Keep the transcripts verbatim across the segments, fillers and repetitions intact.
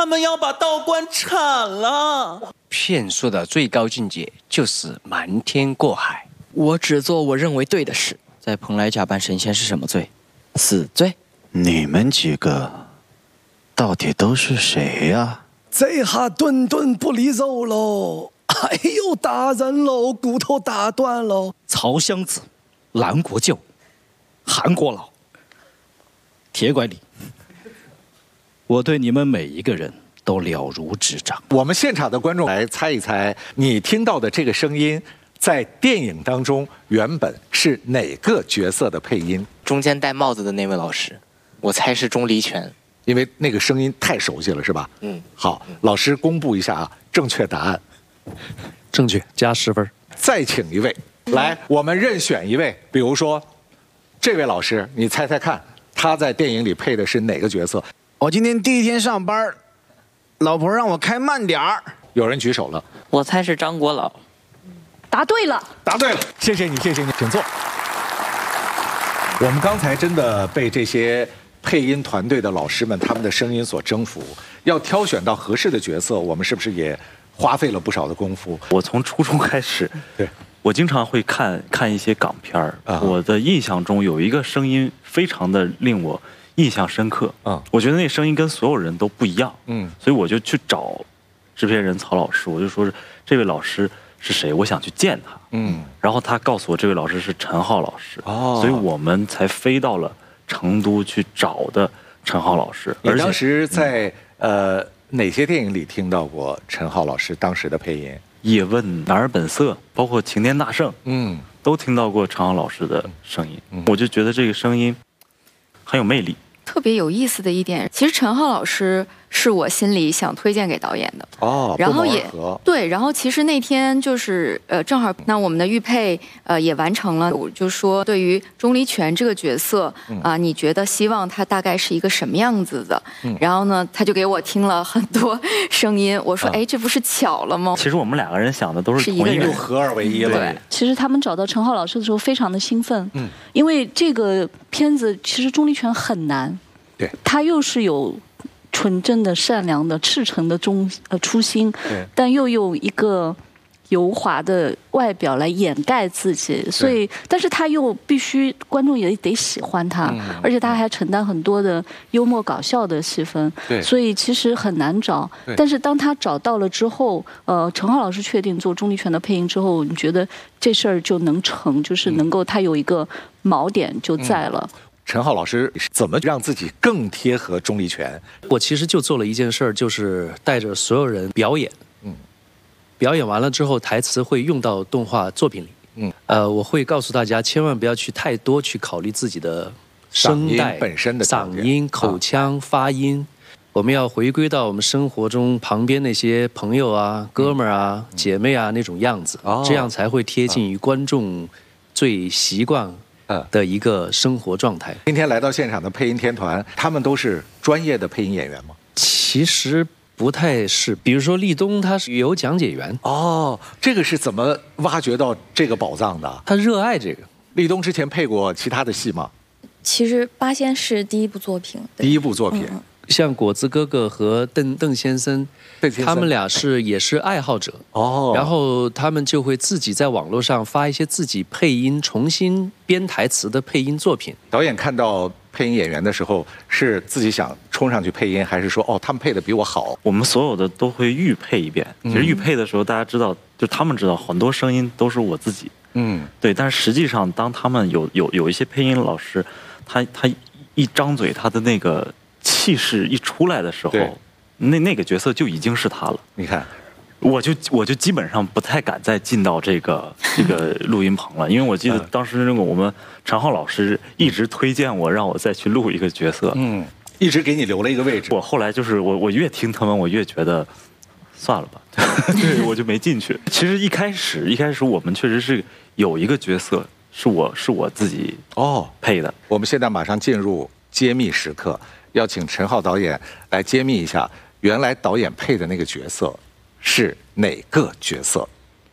他们要把道观铲了。 骗术的最高境界就是瞒天过海。 我只做我认为对的事。 在蓬莱假扮神仙是什么罪？死罪。 你们几个到底都是谁呀？ 这下顿顿不离肉喽！哎呦，打人喽，骨头打断喽！ 曹湘子、蓝国舅、韩国佬、铁拐李，我对你们每一个人都了如指掌。 我们现场的观众来猜一猜，你听到的这个声音，在电影当中原本是哪个角色的配音？ 中间戴帽子的那位老师，我猜是钟离权。 因为那个声音太熟悉了，是吧？ 嗯， 好，老师公布一下啊，正确答案。 正确，加十分。 再请一位，来，我们任选一位，比如说，这位老师，你猜猜看，他在电影里配的是哪个角色？ 我今天第一天上班，老婆让我开慢点儿。 有人举手了， 我猜是张国老。 答对了， 答对了，谢谢你，谢谢你，请坐。我们刚才真的被这些配音团队的老师们他们的声音所征服，要挑选到合适的角色，我们是不是也花费了不少的功夫？ 我从初中开始， 对， 我经常会看看一些港片儿、啊。我的印象中有一个声音非常的令我印象深刻啊，我觉得那声音跟所有人都不一样，嗯，所以我就去找制片人曹老师，我就说这位老师是谁？我想去见他，嗯，然后他告诉我这位老师是陈浩老师，哦，所以我们才飞到了成都去找的陈浩老师。 你当时在、嗯、呃哪些电影里听到过陈浩老师当时的配音？ 叶问、男儿本色，包括齐天大圣， 嗯， 都听到过陈浩老师的声音、嗯，我就觉得这个声音很有魅力。 特别有意思的一点，其实陈浩老师是我心里想推荐给导演的哦， 然后也对，然后其实那天就是呃，正好那我们的玉佩呃也完成了，我就说对于钟离权这个角色啊、嗯呃，你觉得希望他大概是一个什么样子的？嗯、然后呢，他就给我听了很多声音，我说哎、嗯，这不是巧了吗？ 其实我们两个人想的都是同一个人， 合二为一了。 对，其实他们找到陈浩老师的时候非常的兴奋，嗯，因为这个片子其实钟离权很难。 对， 他又是有纯正的、善良的、赤诚的中呃初心，但又用一个油滑的外表来掩盖自己，所以，但是他又必须观众也得喜欢他，嗯、而且他还承担很多的幽默搞笑的戏份，所以其实很难找。但是当他找到了之后，呃，陈浩老师确定做钟离权的配音之后，你觉得这事儿就能成，就是能够他有一个锚点就在了。嗯陈浩老师怎么让自己更贴合钟离权？ 我其实就做了一件事儿，就是带着所有人表演。嗯，表演完了之后，台词会用到动画作品里。嗯，呃，我会告诉大家，千万不要去太多去考虑自己的声带本身的嗓音、口腔、啊、发音。我们要回归到我们生活中旁边那些朋友啊、哥们儿啊、嗯、姐妹啊那种样子，哦、这样才会贴近于观众最习惯的一个生活状态。 今天来到现场的配音天团，他们都是专业的配音演员吗？ 其实不太是，比如说立冬，他是有讲解员。 哦，这个是怎么挖掘到这个宝藏的？ 他热爱这个。 立冬之前配过其他的戏吗？ 其实八仙是第一部作品。 第一部作品。 嗯像果子哥哥和邓邓先生，他们俩是也是爱好者哦，然后他们就会自己在网络上发一些自己配音、重新编台词的配音作品。 导演看到配音演员的时候，是自己想冲上去配音，还是说哦他们配的比我好？ 我们所有的都会预配一遍。其实预配的时候，大家知道，就他们知道很多声音都是我自己。嗯，对。但是实际上，当他们有有有一些配音老师，他他一张嘴，他的那个气势一出来的时候，那那个角色就已经是他了。 你看， 我就我就基本上不太敢再进到这个这个录音棚了，因为我记得当时那个我们陈浩老师一直推荐我，让我再去录一个角色， 嗯，一直给你留了一个位置。 我后来就是我我越听他们，我越觉得算了吧，对，我就没进去。其实一开始一开始我们确实是有一个角色是我是我自己哦配的。 我们现在马上进入揭秘时刻。要请陈浩导演来揭秘一下，原来导演配的那个角色是哪个角色？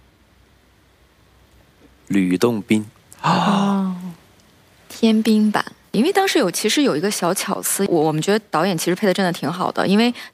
吕洞宾哦，天兵版。因为当时有其实有一个小巧思，我我们觉得导演其实配的真的挺好的，因为